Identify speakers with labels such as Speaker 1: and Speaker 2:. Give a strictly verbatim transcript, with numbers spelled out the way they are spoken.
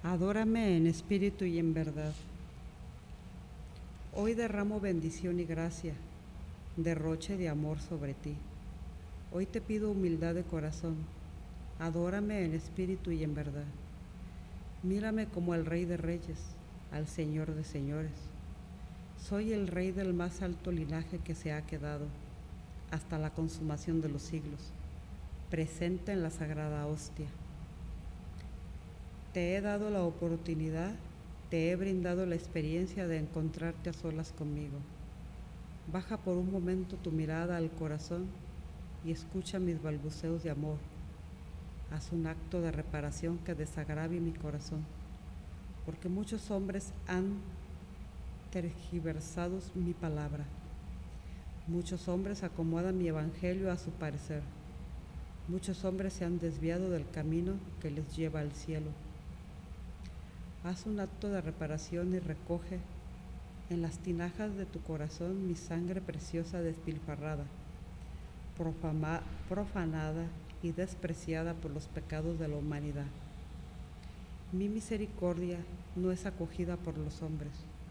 Speaker 1: Adórame en espíritu y en verdad. Hoy derramo bendición y gracia, derroche de amor sobre ti. Hoy te pido humildad de corazón. Adórame en espíritu y en verdad. Mírame como el Rey de Reyes, al Señor de Señores. Soy el Rey del más alto linaje que se ha quedado, hasta la consumación de los siglos, presente en la sagrada hostia. Te he dado la oportunidad, te he brindado la experiencia de encontrarte a solas conmigo. Baja por un momento tu mirada al corazón y escucha mis balbuceos de amor. Haz un acto de reparación que desagrave mi corazón, porque muchos hombres han tergiversado mi palabra. Muchos hombres acomodan mi evangelio a su parecer. Muchos hombres se han desviado del camino que les lleva al cielo. Haz un acto de reparación y recoge en las tinajas de tu corazón mi sangre preciosa despilfarrada, profama, profanada y despreciada por los pecados de la humanidad. Mi misericordia no es acogida por los hombres.